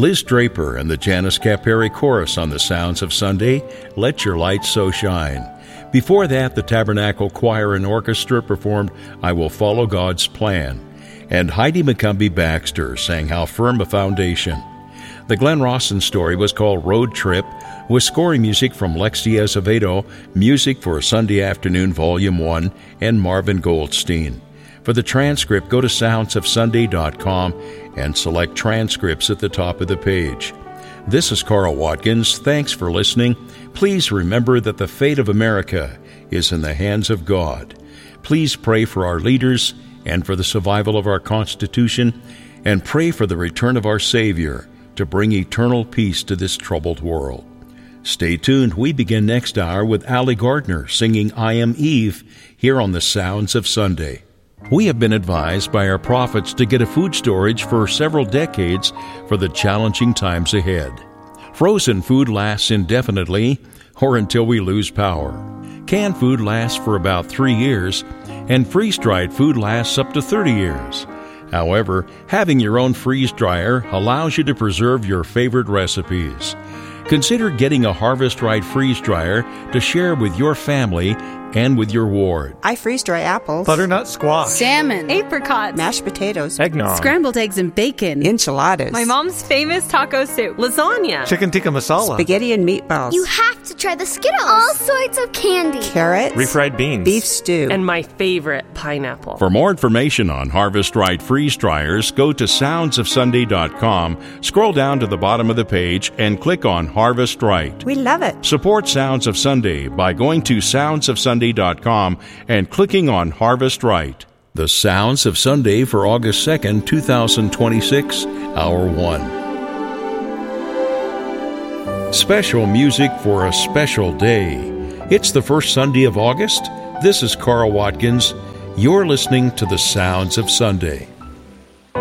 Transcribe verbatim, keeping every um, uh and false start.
Liz Draper and the Janice Caperi Chorus on the Sounds of Sunday, Let Your Light So Shine. Before that, the Tabernacle Choir and Orchestra performed I Will Follow God's Plan. And Heidi McCumbee Baxter sang How Firm a Foundation. The Glenn Rawson story was called Road Trip, with scoring music from Lexi Azevedo, Music for a Sunday Afternoon Volume one, and Marvin Goldstein. For the transcript, go to sounds of sunday dot com and select Transcripts at the top of the page. This is Carl Watkins. Thanks for listening. Please remember that the fate of America is in the hands of God. Please pray for our leaders and for the survival of our Constitution, and pray for the return of our Savior to bring eternal peace to this troubled world. Stay tuned. We begin next hour with Allie Gardner singing I Am Eve here on the Sounds of Sunday. We have been advised by our prophets to get a food storage for several decades for the challenging times ahead. Frozen food lasts indefinitely or until we lose power. Canned food lasts for about three years, and freeze-dried food lasts up to thirty years. However, having your own freeze dryer allows you to preserve your favorite recipes. Consider getting a Harvest Right freeze dryer to share with your family and with your ward. I freeze dry apples, butternut squash, salmon, apricots, mashed potatoes, eggnog, scrambled eggs and bacon, enchiladas, my mom's famous taco soup, lasagna, chicken tikka masala, spaghetti and meatballs. You have to try the Skittles. All sorts of candy. Carrots, refried beans, beef stew, and my favorite, pineapple. For more information on Harvest Right freeze dryers, go to sounds of sunday dot com, scroll down to the bottom of the page, and click on Harvest Right. We love it. Support Sounds of Sunday by going to sounds of sunday dot com and clicking on Harvest Right. The Sounds of Sunday for August second, twenty twenty-six, Hour one. Special music for a special day. It's the first Sunday of August. This is Carl Watkins. You're listening to the Sounds of Sunday.